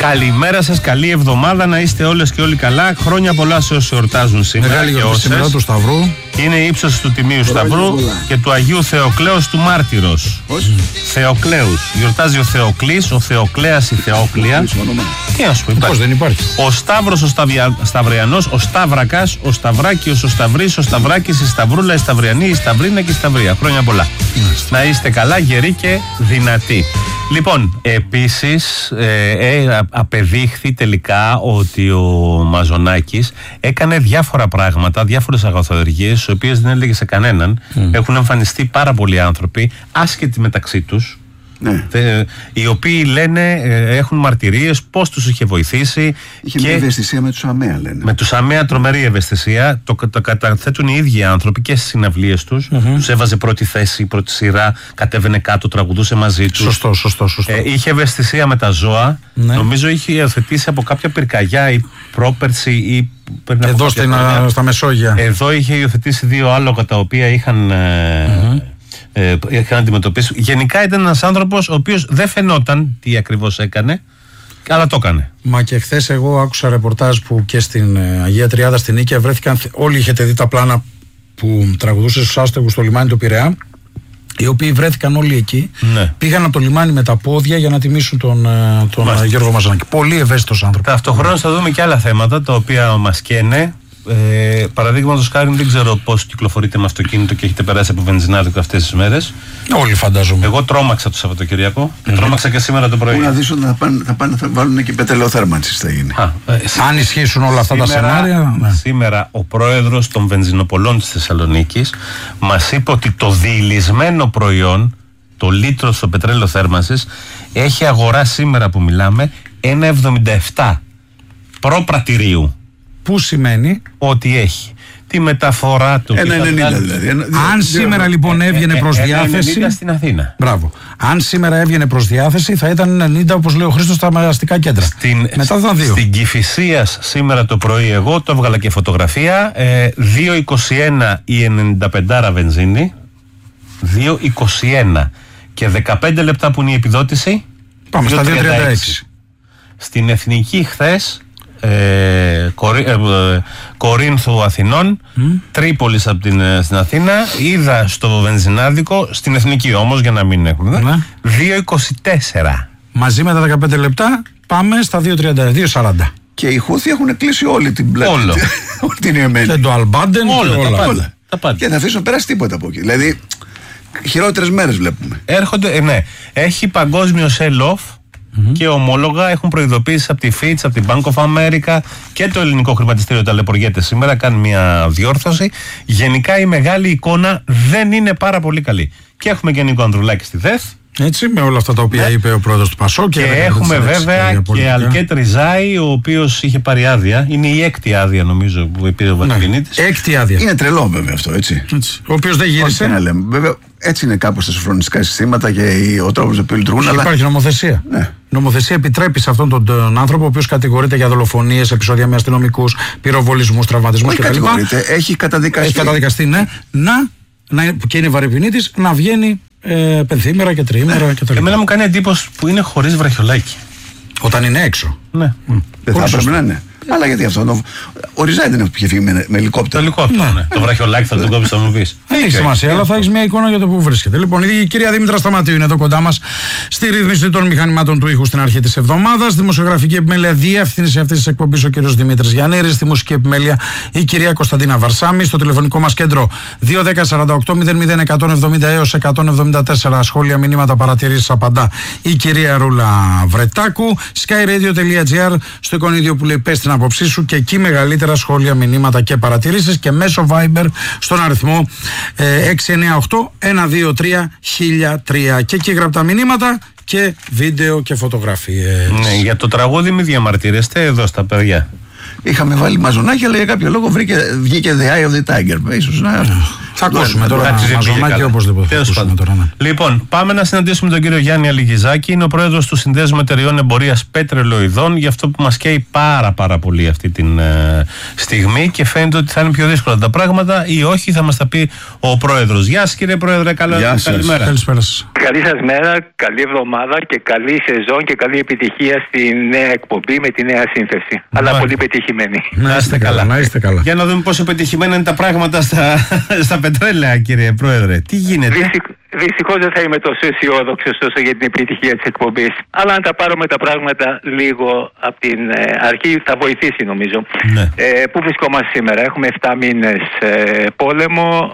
Καλημέρα σας, καλή εβδομάδα, να είστε όλες και όλοι καλά. Χρόνια πολλά σε όσοι εορτάζουν σήμερα. Μεγάλη γιορτή σήμερα του Σταυρού. Είναι η ύψος του Τιμίου Σταυρού και του Αγίου Θεοκλέους του Μάρτυρος. Θεοκλέους. Γιορτάζει ο Θεοκλής, ο Θεοκλέας, η Θεόκλεια. Τι να σου πω, υπάρχει. Δεν υπάρχει. Ο Σταύρος, ο Σταυριανός, ο Σταύρακας, ο Σταυράκιος, ο Σταυρής, ο Σταυράκης, η Σταυρούλα, η Σταυριανή, η Σταυρίνα και η Σταυρία. Χρόνια πολλά. Να είστε καλά, γεροί και δυνατοί. Λοιπόν, επίσης απεδείχθη τελικά ότι ο Μαζονάκης έκανε διάφορα πράγματα, διάφορες αγαθοεργίες, τις οποίες δεν έλεγε σε κανέναν. Έχουν εμφανιστεί πάρα πολλοί άνθρωποι, άσχετοι μεταξύ τους, οι οποίοι λένε, έχουν μαρτυρίες πώς τους είχε βοηθήσει. Είχε μια ευαισθησία με τους ΑΜΕΑ, λένε. Με τους ΑΜΕΑ τρομερή ευαισθησία. Το καταθέτουν οι ίδιοι άνθρωποι και στις συναυλίες τους. Τους έβαζε πρώτη θέση, πρώτη σειρά, κατέβαινε κάτω, τραγουδούσε μαζί τους. Σωστό. Είχε ευαισθησία με τα ζώα. Νομίζω είχε υιοθετήσει από κάποια πυρκαγιά ή πρόπερση ή εδώ στα Μεσόγεια. Εδώ είχε υιοθετήσει 2 άλογα τα οποία είχαν αντιμετωπίσει. Γενικά ήταν ένας άνθρωπος ο οποίος δεν φαινόταν τι ακριβώς έκανε, αλλά το έκανε. Μα και χθες εγώ άκουσα ρεπορτάζ που και στην Αγία Τριάδα στην Νίκαια βρέθηκαν, όλοι είχετε δει τα πλάνα που τραγουδούσε στους άστεγους στο λιμάνι του Πειραιά, οι οποίοι βρέθηκαν όλοι εκεί. Πήγαν από το λιμάνι με τα πόδια για να τιμήσουν τον Γιώργο Μαζονάκη. Πολύ ευαίσθητος άνθρωπος. Ταυτοχρόνως θα δούμε και άλλα θέματα τα οποία μας καίνε. Παραδείγματος χάρη, δεν ξέρω πώς κυκλοφορείτε με αυτοκίνητο και έχετε περάσει από βενζινάδικο αυτές τις μέρες. Όλοι φαντάζομαι. Εγώ τρόμαξα το Σαββατοκυριακό και τρόμαξα και σήμερα το πρωί. Πού να δεις ότι θα βάλουν και πετρελαιοθέρμανση θα γίνει. Αν ισχύσουν όλα αυτά τα σενάρια. Σήμερα ο πρόεδρος των βενζινοπολών της Θεσσαλονίκης μας είπε ότι το διηλυσμένο προϊόν, το λίτρο στο πετρέλαιο θέρμανσης, έχει αγορά σήμερα που μιλάμε 1,77 προπρατηρίου. Πού σημαίνει ότι έχει τη μεταφορά του. 1,90 δηλαδή. Αν σήμερα λοιπόν έβγαινε προς διάθεση. Στην Αθήνα. Μπράβο. Αν σήμερα έβγαινε προς διάθεση θα ήταν 90, όπως λέει ο Χρήστος, στα αστικά κέντρα. Μετά θα ήταν 2. Στην Κηφισίας σήμερα το πρωί, εγώ το έβγαλα και φωτογραφία. 2,21 η 95 βενζίνη. 2,21. Και 15 λεπτά που είναι η επιδότηση. Πάμε στα 2,36. Στην Εθνική χθες. Κορίνθου Αθηνών, Τρίπολης στην Αθήνα, είδα στο βενζινάδικο, στην Εθνική όμως, για να μην έχουμε 2,24. Μαζί με τα 15 λεπτά πάμε στα 2,40. Και οι Χούθοι έχουν κλείσει όλη την πλάτη. Όλο. την Ιεμένη. Και το Αλμπάντεν. Όλα. Και δεν αφήσουν περάσει τίποτα από εκεί. Δηλαδή χειρότερες μέρες βλέπουμε. Έρχονται, έχει παγκόσμιο sell-off. Και ομόλογα έχουν προειδοποιήσει από τη Fitch, από την Bank of America και το ελληνικό χρηματιστήριο ταλαιπωριέται σήμερα. Κάνει μια διόρθωση. Γενικά η μεγάλη εικόνα δεν είναι πάρα πολύ καλή. Και έχουμε και Νίκο Ανδρουλάκη στη ΔΕΘ. Έτσι, με όλα αυτά τα οποία είπε ο πρόεδρος του ΠΑΣΟΚ. Και έχουμε βέβαια και Αλκέτ Ριζάη, ο οποίος είχε πάρει άδεια. Είναι η 6η άδεια, νομίζω, που πήρε ο Βασιλινίτης. 6η άδεια. Είναι τρελό, βέβαια αυτό, έτσι. Ο οποίος δεν γύρισε. Βέβαια, έτσι είναι κάπως τα σοφρονιστικά συστήματα και ο τρόπος που λειτουργούν. Αλλά υπάρχει νομοθεσία. Νομοθεσία επιτρέπει σε αυτόν τον άνθρωπο, ο οποίος κατηγορείται για δολοφονίες, επεισόδια με αστυνομικούς, πυροβολισμούς, τραυματισμούς κτλ. Έχει καταδικαστεί. Έχει καταδικαστεί, και είναι βαρεπινίτης, να βγαίνει πενθήμερα και τριήμερα κτλ. Εμένα μου κάνει εντύπωση που είναι χωρίς βραχιολάκι. Όταν είναι έξω. Ναι. Δεν θα έπρεπε να είναι. Αλλά γιατί αυτό. Ο Ριζάη δεν είχε φύγει με ελικόπτερο. Το ελικόπτερο, ναι. Το βραχιολάκι θα τον κόψει, θα μου πει. Δεν έχει σημασία, αλλά θα έχει μια εικόνα για το που βρίσκεται. Λοιπόν, η κυρία Δήμητρα Σταματίου είναι εδώ κοντά μας στη ρύθμιση των μηχανημάτων του ήχου στην αρχή της εβδομάδας. Δημοσιογραφική επιμέλεια, διεύθυνση αυτής της εκπομπής ο κύριος Δημήτρης Γιαννήρης. Στη μουσική επιμέλεια η κυρία Κωνσταντίνα Βαρσάμη. Στο τηλεφωνικό μας κέντρο 210-48-00-170 έως 174. Σχόλια, μηνύματα, παρατηρήσεις απαντά η κυρία Ρούλα Βρετάκου. skyradio.gr στο εικονίδιο που λέει πες την άποψή σου, και εκεί μεγαλύτερα σχόλια, μηνύματα και παρατηρήσεις, και μέσω Viber στον αριθμό 698-123-1003. Και εκεί γραπτά μηνύματα και βίντεο και φωτογραφίες. Ναι, για το τραγούδι μη διαμαρτύρεστε εδώ στα παιδιά. Είχαμε βάλει Μαζονάκη, αλλά για κάποιο λόγο βγήκε The Eye of the Tiger. Ίσως να Θα ακούσουμε τώρα. Μαζονάκι οπωσδήποτε. Λοιπόν, πάμε να συναντήσουμε τον κύριο Γιάννη Αλιγιζάκη. Είναι ο πρόεδρος του Συνδέσμου Εταιρεών Εμπορίας Πετρελοειδών. Για αυτό που μας καίει πάρα πολύ αυτή τη στιγμή και φαίνεται ότι θα είναι πιο δύσκολα τα πράγματα ή όχι, θα μας τα πει ο πρόεδρος. Γεια σας, κύριε πρόεδρε, καλημέρα. Καλησπέρα σας. Καλή σας μέρα, καλή εβδομάδα και καλή σεζόν και καλή επιτυχία στη νέα εκπομπή με τη νέα σύνθεση. Αλλά πολύ πετυχημένη. Να είστε καλά. Για να δούμε πόσο πετυχημένα είναι τα πράγματα στα πετρέλαια, κύριε πρόεδρε. Τι γίνεται? Δυστυχώς δεν θα είμαι τόσο αισιόδοξος όσο για την επιτυχία της εκπομπής. Αλλά αν τα πάρουμε τα πράγματα λίγο από την αρχή θα βοηθήσει νομίζω. Ναι. Πού βρισκόμαστε σήμερα? Έχουμε 7 μήνες πόλεμο.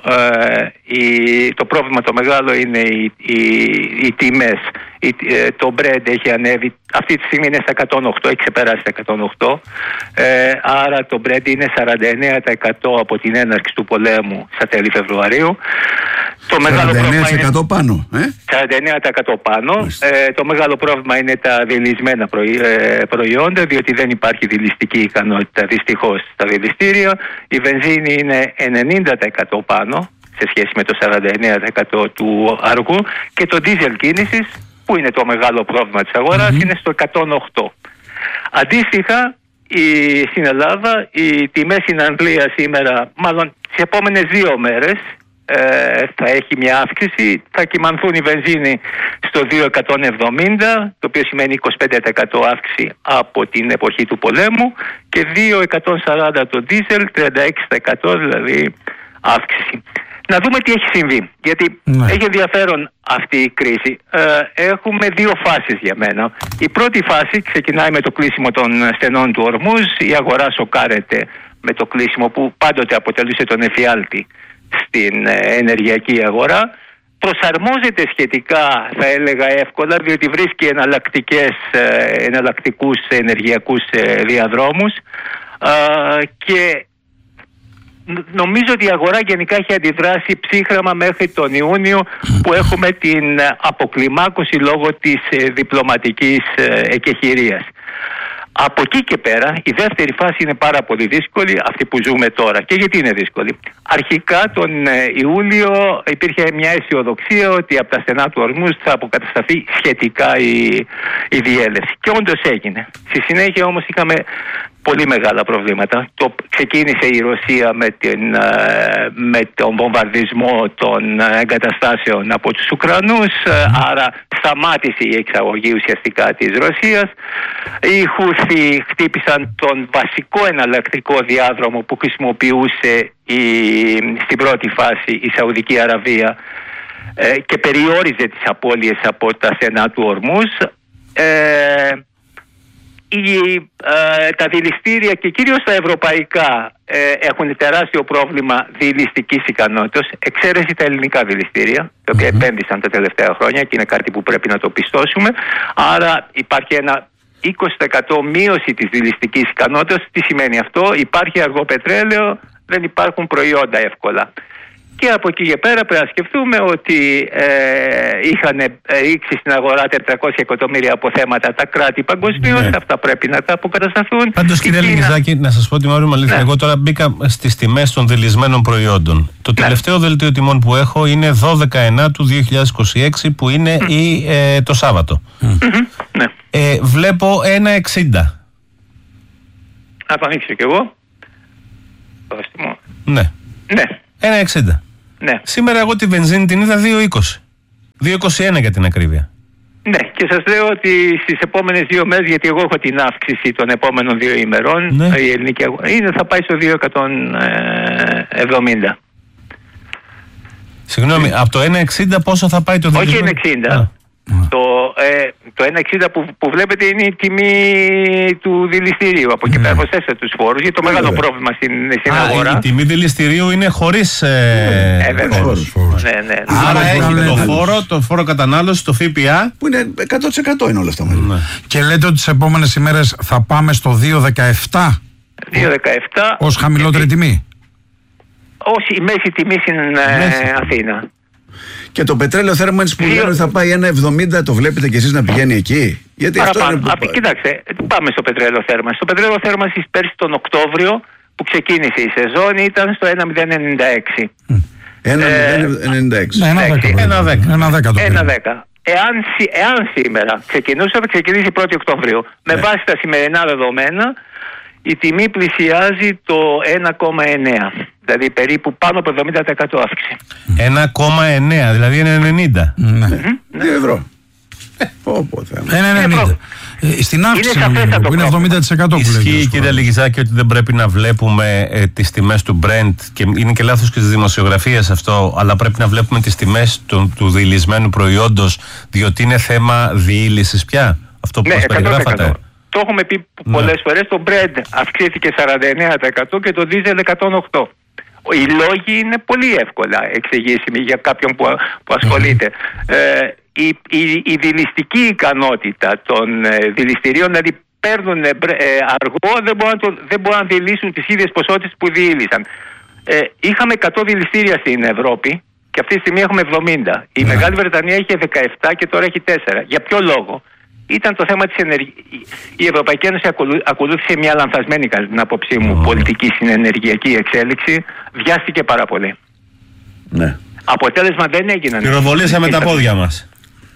Το πρόβλημα το μεγάλο είναι οι τιμές. Το Brent έχει ανέβει, αυτή τη στιγμή είναι στα 108, έχει ξεπεράσει τα 108. Άρα το Brent είναι 49% από την έναρξη του πολέμου στα τέλη Φεβρουαρίου. Το μεγάλο πρόβλημα είναι 49% πάνω. 49% πάνω. Το μεγάλο πρόβλημα είναι τα δειλισμένα προϊόντα, διότι δεν υπάρχει δειλιστική ικανότητα δυστυχώς στα δειλιστήρια. Η βενζίνη είναι 90% πάνω σε σχέση με το 49% του αργού και το δίζελ κίνησης, που είναι το μεγάλο πρόβλημα της αγοράς, είναι στο 108. Αντίστοιχα, στην Ελλάδα οι τιμές στην Αγγλία σήμερα, μάλλον τις επόμενες 2 μέρες, θα έχει μια αύξηση. Θα κυμανθούν οι βενζίνοι στο 2,170, το οποίο σημαίνει 25% αύξηση από την εποχή του πολέμου, και 2,140 το δίζελ, 36% δηλαδή αύξηση. Να δούμε τι έχει συμβεί, γιατί έχει ενδιαφέρον αυτή η κρίση. Έχουμε 2 φάσεις για μένα. Η πρώτη φάση ξεκινάει με το κλείσιμο των στενών του Ορμούζ. Η αγορά σοκάρεται με το κλείσιμο που πάντοτε αποτελούσε τον εφιάλτη στην ενεργειακή αγορά. Προσαρμόζεται σχετικά, θα έλεγα εύκολα, διότι βρίσκει εναλλακτικούς ενεργειακούς διαδρόμους και νομίζω ότι η αγορά γενικά έχει αντιδράσει ψύχραμα μέχρι τον Ιούνιο, που έχουμε την αποκλιμάκωση λόγω της διπλωματικής εκεχηρίας. Από εκεί και πέρα η δεύτερη φάση είναι πάρα πολύ δύσκολη, αυτή που ζούμε τώρα. Και γιατί είναι δύσκολη? Αρχικά τον Ιούλιο υπήρχε μια αισιοδοξία ότι από τα στενά του Ορμούζ θα αποκατασταθεί σχετικά η διέλευση. Και όντως έγινε. Στη συνέχεια όμως είχαμε πολύ μεγάλα προβλήματα. Ξεκίνησε η Ρωσία με τον βομβαρδισμό των εγκαταστάσεων από τους Ουκρανούς, άρα σταμάτησε η εξαγωγή ουσιαστικά της Ρωσίας. Οι Χούθι χτύπησαν τον βασικό εναλλακτικό διάδρομο που χρησιμοποιούσε στην πρώτη φάση η Σαουδική Αραβία και περιόριζε τις απώλειες από τα στενά του Ορμούζ. Τα δειλιστήρια και κυρίως τα ευρωπαϊκά έχουν τεράστιο πρόβλημα δειλιστικής ικανότητας, εξαίρεση τα ελληνικά δειλιστήρια, τα οποία επένδυσαν τα τελευταία χρόνια και είναι κάτι που πρέπει να το πιστώσουμε. Άρα υπάρχει ένα 20% μείωση της δειλιστικής ικανότητας. Τι σημαίνει αυτό? Υπάρχει αργό πετρέλαιο, δεν υπάρχουν προϊόντα εύκολα. Και από εκεί και πέρα πρέπει να σκεφτούμε ότι είχαν ρίξει στην αγορά 400 εκατομμύρια αποθέματα τα κράτη παγκοσμίως. Αυτά πρέπει να τα αποκατασταθούν. Πάντως, κύριε Αλιγιζάκη, να σας πω τη μαύρη αλήθεια. Εγώ τώρα μπήκα στις τιμές των δειλισμένων προϊόντων. Το τελευταίο δελτίο τιμών που έχω είναι 12/9 του 2026, που είναι το Σάββατο. Βλέπω 1,60. Θα το ανοίξω κι εγώ. Ναι. 1,60. Ναι. Σήμερα εγώ τη βενζίνη την είδα 2,20. 2,21 για την ακρίβεια. Ναι, και σας λέω ότι στις επόμενες 2 μέρες, γιατί εγώ έχω την αύξηση των επόμενων 2 ημερών, η ελληνική αγορά θα πάει στο 2,170. Συγγνώμη, από το 1,60 πόσο θα πάει το Όχι 1,60. Το 1,60 που βλέπετε είναι η τιμή του δηληστηρίου. Από εκεί πέρα προσθέσετε τους φόρους, γιατί το μεγάλο πρόβλημα στην αγορά. Η τιμή δηληστηρίου είναι χωρίς φόρους. Άρα έχει το φόρο κατανάλωση, το ΦΠΑ, που είναι 100% είναι όλα αυτά. Και λέτε ότι τις επόμενες ημέρες θα πάμε στο 2,17 ως χαμηλότερη τιμή. Όχι, η μέση τιμή στην Αθήνα. Και το πετρέλαιο θέρμανσης που λένε θα πάει 1,70, το βλέπετε κι εσείς να πηγαίνει εκεί? Γιατί αυτό είναι κοιτάξτε, πάμε στο πετρέλαιο θέρμανσης. Το πετρέλαιο θέρμανσης πέρσι τον Οκτώβριο που ξεκίνησε η σεζόν ήταν στο 1,096. 1,10. Εάν σήμερα θα ξεκινήσει 1η Οκτωβρίου, με βάση τα σημερινά δεδομένα, η τιμή πλησιάζει το 1,9. Δηλαδή περίπου πάνω από 70% αύξηση. 1,9, δηλαδή είναι 90. 2 ευρώ. 1,90. Στην αύξηση που είναι 70% που ισχύει, κύριε Λιγιζάκη, ότι δεν πρέπει να βλέπουμε τις τιμές του Brent, και είναι και λάθος και της δημοσιογραφίας αυτό, αλλά πρέπει να βλέπουμε τις τιμές του διηλυσμένου προϊόντος, διότι είναι θέμα διήλυσης πια, αυτό που μας περιγράφατε. Το έχουμε πει πολλές φορές, το Brent αυξήθηκε 49% και το Diesel 108%. Οι λόγοι είναι πολύ εύκολα εξηγήσιμοι για κάποιον που ασχολείται. Η δηληστική ικανότητα των δηληστηρίων, δηλαδή παίρνουν αργό, δεν μπορούν να δηλήσουν τις ίδιες ποσότητες που διήλυσαν. Είχαμε 100 δηληστήρια στην Ευρώπη και αυτή τη στιγμή έχουμε 70. Η Μεγάλη Βρετανία είχε 17 και τώρα έχει 4. Για ποιο λόγο? Ήταν το θέμα της η Ευρωπαϊκή Ένωση ακολούθησε μια λανθασμένη, κατά την άποψή μου, πολιτική στην ενεργειακή εξέλιξη. Βιάστηκε πάρα πολύ. Ναι. Αποτέλεσμα δεν έγιναν. Πυροβολήσαμε τα πόδια μας.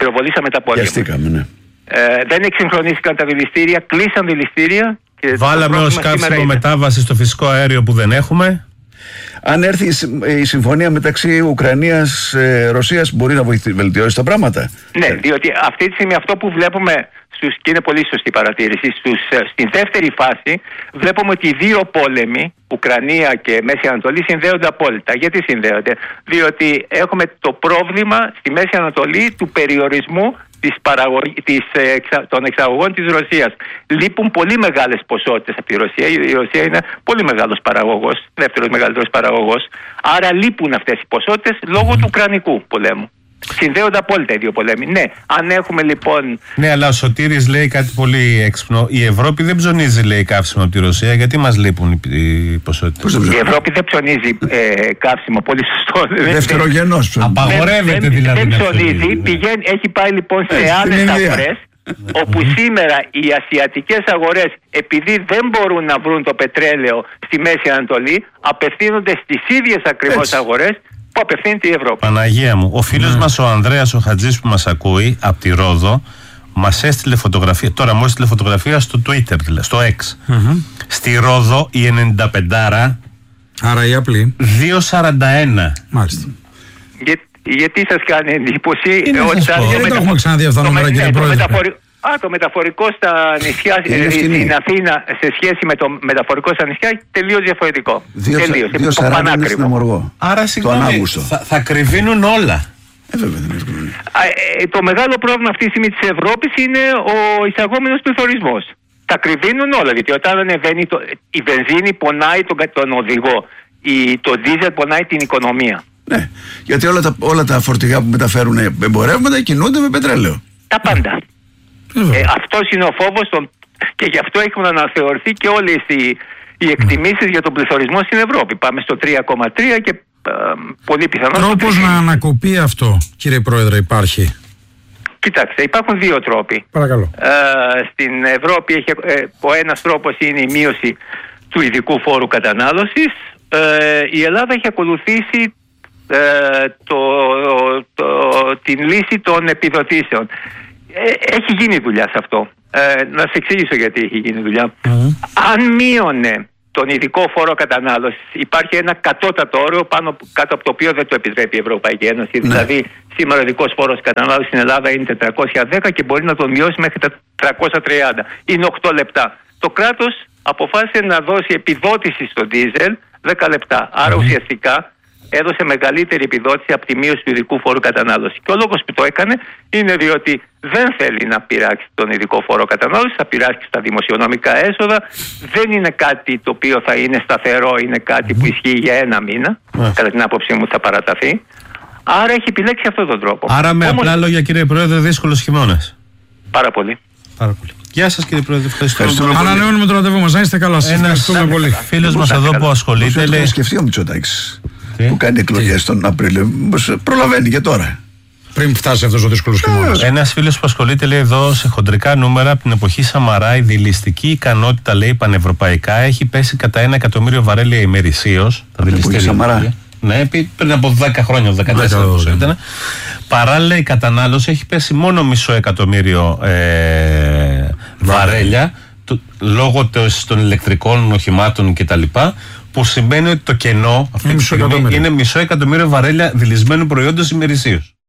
Δεν εξυγχρονίστηκαν τα δηληστήρια, κλείσαν δηληστήρια. Βάλαμε ως καύσιμο μετάβαση στο φυσικό αέριο που δεν έχουμε. Αν έρθει η συμφωνία μεταξύ Ουκρανίας-Ρωσίας, μπορεί να βελτιώσει τα πράγματα. Ναι, διότι αυτή τη στιγμή αυτό που βλέπουμε, και είναι πολύ σωστή παρατήρηση, στην δεύτερη φάση βλέπουμε ότι οι δύο πόλεμοι, Ουκρανία και Μέση Ανατολή, συνδέονται απόλυτα. Γιατί συνδέονται? Διότι έχουμε το πρόβλημα στη Μέση Ανατολή του περιορισμού των εξαγωγών της Ρωσίας. Λείπουν πολύ μεγάλες ποσότητες από τη Ρωσία. Η Ρωσία είναι πολύ μεγάλος παραγωγός, δεύτερος μεγαλύτερος παραγωγός. Άρα λείπουν αυτές οι ποσότητες λόγω του Ουκρανικού πολέμου. Συνδέονται απόλυτα οι δύο πολέμοι. Ναι, αν έχουμε λοιπόν. Ναι, αλλά ο Σωτήρης λέει κάτι πολύ έξυπνο. Η Ευρώπη δεν ψωνίζει, λέει, καύσιμο από τη Ρωσία. Γιατί μας λείπουν οι ποσότητες? Η Ευρώπη δεν ψωνίζει καύσιμο. Πολύ σωστό. Δευτερογενός. Απαγορεύεται δηλαδή. Δεν ψωνίζει. Έχει πάει λοιπόν σε άλλες αγορές. Όπου σήμερα οι ασιατικές αγορές, επειδή δεν μπορούν να βρουν το πετρέλαιο στη Μέση Ανατολή, απευθύνονται στις ίδιες ακριβώς αγορές που απευθύνεται η Ευρώπη. Παναγία μου, ο φίλος μας ο Ανδρέας ο Χατζής που μας ακούει από τη Ρόδο μας έστειλε φωτογραφία, τώρα μου έστειλε φωτογραφία στο Twitter, δηλαδή, στο X. Στη Ρόδο η 95, άρα η απλή 2,41. Μάλιστα. Γιατί σας κάνει εντύπωση ότι δεν το έχουμε ξαναδεί αυτά νούμερα, κύριε Πρόεδρε? Το μεταφορικό στα νησιά στην Αθήνα σε σχέση με το μεταφορικό στα νησιά τελείως διαφορετικό. Τελείως πανάκριβο. Άρα συγγνώμη, θα κρυβίνουν όλα. Το μεγάλο πρόβλημα αυτή τη στιγμή της Ευρώπης είναι ο εισαγόμενος πληθωρισμός. Τα κρυβίνουν όλα, γιατί όταν ανεβαίνει η βενζίνη πονάει τον οδηγό, το δίζελ πονάει την οικονομία. Ναι, γιατί όλα τα φορτηγά που μεταφέρουν εμπορεύματα κινούνται με πετρέλαιο. Τα πάντα. Αυτός είναι ο φόβος και γι' αυτό έχουν αναθεωρηθεί και όλες οι εκτιμήσεις για τον πληθωρισμό στην Ευρώπη. Πάμε στο 3,3 και πολύ πιθανό. Τρόπος να ανακοπεί αυτό, κύριε Πρόεδρε, υπάρχει? Κοιτάξτε, υπάρχουν δύο τρόποι. Παρακαλώ. Στην Ευρώπη ο ένας τρόπος είναι η μείωση του ειδικού φόρου κατανάλωσης. Η Ελλάδα έχει ακολουθήσει την λύση των επιδοτήσεων. Έχει γίνει δουλειά σε αυτό. Να σας εξηγήσω γιατί έχει γίνει δουλειά. Αν μείωνε τον ειδικό φόρο κατανάλωσης, υπάρχει ένα κατώτατο όριο κάτω από το οποίο δεν το επιτρέπει η Ευρωπαϊκή Ένωση. Δηλαδή, σήμερα ο ειδικός φόρος κατανάλωσης στην Ελλάδα είναι 410 και μπορεί να τον μειώσει μέχρι τα 330. Είναι 8 λεπτά. Το κράτος αποφάσισε να δώσει επιδότηση στο ντίζελ 10 λεπτά. Άρα ουσιαστικά έδωσε μεγαλύτερη επιδότηση από τη μείωση του ειδικού φόρου κατανάλωση. Και ο λόγος που το έκανε είναι διότι δεν θέλει να πειράξει τον ειδικό φόρο κατανάλωση, θα πειράξει στα δημοσιονομικά έσοδα. Δεν είναι κάτι το οποίο θα είναι σταθερό, είναι κάτι που ισχύει για ένα μήνα. Κατά την άποψή μου θα παραταθεί. Άρα έχει επιλέξει αυτόν τον τρόπο. Άρα με απλά λόγια, κύριε Πρόεδρε, δύσκολος χειμώνας. Πάρα πολύ. Γεια σας, κύριε Πρόεδρε, ευχαριστούμε. Ανανεώνουμε το ραντεβού μας, να είστε καλά. Ευχαριστούμε πολύ. Φίλος μας εδώ που ασχολείται. Λέει, σκεφτεί ο Μητσοτάκης που κάνει εκλογές τον Απρίλιο. Προλαβαίνει και τώρα. Πριν φτάσει αυτός ο δύσκολος χειμώνας. Ένας φίλος που ασχολείται, λέει, εδώ σε χοντρικά νούμερα από την εποχή Σαμαρά, η δηληστική ικανότητα, λέει, πανευρωπαϊκά έχει πέσει κατά 1 εκατομμύριο βαρέλια ημερησίως. Τα δηληστήρια. Ναι, πριν από 10 χρόνια, 14 ήταν. Παράλληλα η κατανάλωση έχει πέσει μόνο 500.000 βαρέλια λόγω των ηλεκτρικών οχημάτων κτλ. Που σημαίνει ότι το κενό αυτή τη στιγμή είναι 500.000 βαρέλια δηλισμένου προϊόντος ημερησίως.